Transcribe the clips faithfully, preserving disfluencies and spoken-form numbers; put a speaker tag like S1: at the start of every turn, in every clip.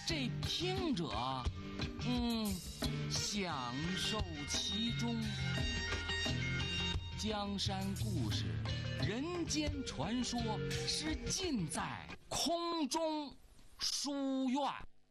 S1: 这听者嗯享受其中。江山故事，人间传说，是尽在空中书院。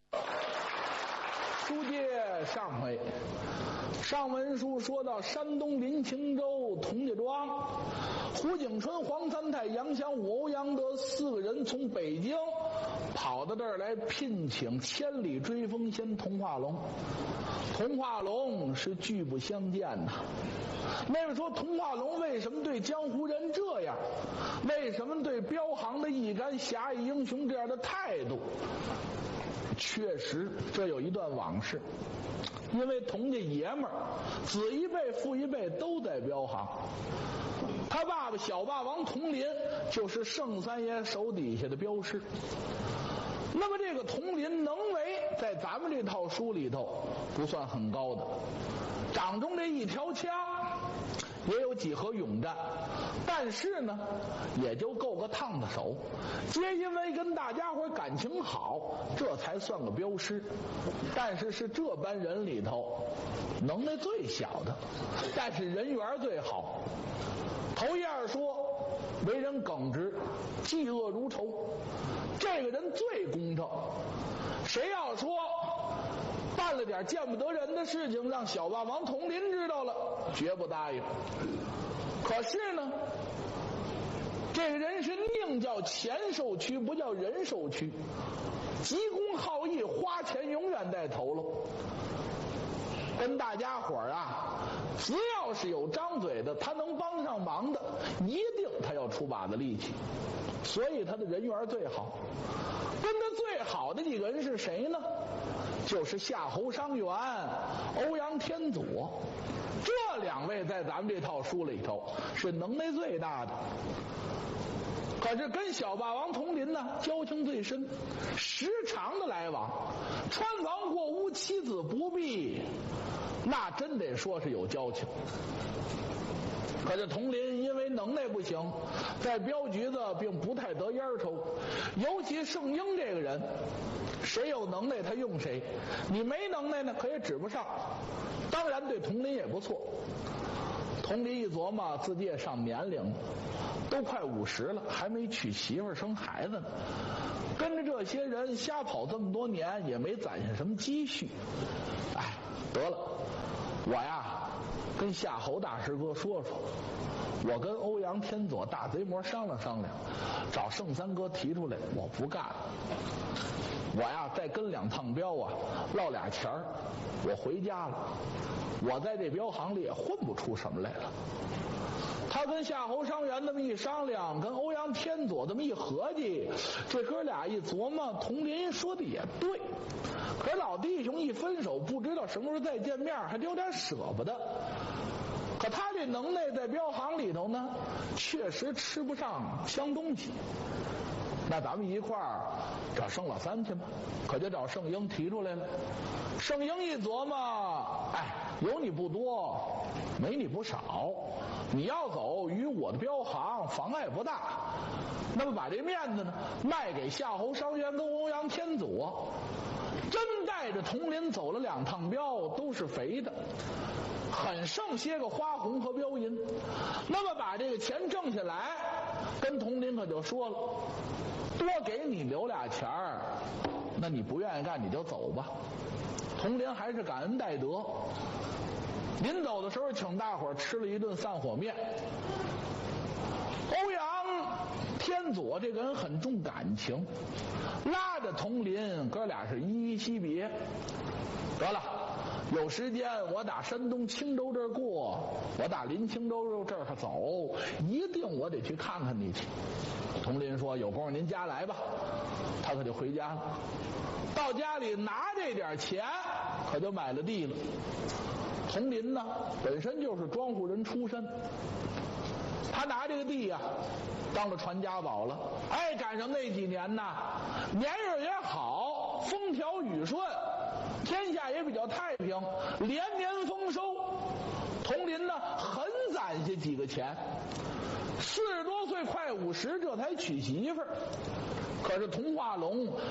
S2: 书接上回，上文书说到山东临清州童家庄，胡景春、黄三泰、杨祥武、欧阳德四个人从北京跑到这儿来聘请千里追风仙童话龙。童话龙是拒不相见呐。那位说童话龙为什么对江湖人这样？为什么对镖行的一干侠义英雄这样的态度？确实这有一段往事，因为童家爷们儿子一辈父一辈都在镖行，他爸爸小霸王童林就是盛三爷手底下的镖师。那么这个童林能为在咱们这套书里头不算很高的，掌中这一条枪也有几何勇战，但是呢也就够个烫的手，皆因为跟大家伙感情好，这才算个镖师。但是是这班人里头能耐最小的，但是人缘最好。头一样说为人耿直，嫉恶如仇，这个人最公正。谁要说办了点见不得人的事情，让小霸王童林知道了，绝不答应。可是呢，这个人是宁叫钱受屈，不叫人受屈，急公好义，花钱永远带头喽。跟大家伙儿啊，只要是有张嘴的，他能帮上忙的，一定他要出把子力气，所以他的人缘最好。跟他最好的几个人是谁呢？就是夏侯商元、欧阳天佐，这两位在咱们这套书里头是能耐最大的。可是跟小霸王童林呢交情最深，时常的来往，穿房过屋，妻子不避，那真得说是有交情。可是童林因为能耐不行，在镖局子并不太得烟抽，尤其盛英这个人，谁有能耐他用谁，你没能耐呢可也指不上。当然对童林也不错。童林一琢磨自己也上年龄了，都快五十了，还没娶媳妇生孩子呢，跟着这些人瞎跑这么多年也没攒下什么积蓄。哎，得了，我呀跟夏侯大师哥说说，我跟欧阳天佐大贼魔商量商量，找圣三哥提出来，我不干了。我呀再跟两趟镖啊，落俩钱儿，我回家了。我在这镖行里也混不出什么来了。他跟夏侯商元这么一商量，跟欧阳天佐这么一合计，这哥俩一琢磨，童林说的也对。可是老弟兄一分手，不知道什么时候再见面，还有点舍不得。可他这能耐在镖行里头呢，确实吃不上香东西。那咱们一块儿找盛老三去吧，可就找盛英提出来了。盛英一琢磨，哎，有你不多，没你不少，你要走与我的镖行妨碍不大，那么把这面子呢卖给夏侯商元跟欧阳天佐，真带着童林走了两趟镖，都是肥的，很剩些个花红和镖银。那么把这个钱挣下来，跟童林可就说了，多给你留俩钱儿，那你不愿意干你就走吧。童林还是感恩戴德，临走的时候请大伙儿吃了一顿散伙面。欧阳天佐这个人很重感情，拉着童林哥俩是依依惜别。得了，有时间我打山东青州这儿过，我打临清州这儿走，一定我得去看看你去。童林说有功夫您家来吧，他可就回家了。到家里拿这点钱可就买了地了。童林呢本身就是庄户人出身，他拿这个地呀、啊、当了传家宝了。哎，赶上那几年呐，年日也好，风调雨顺，天下也比较太平，连年丰收。童林呢很攒下几个钱，四十多岁快五十这才娶媳妇儿。可是童话龙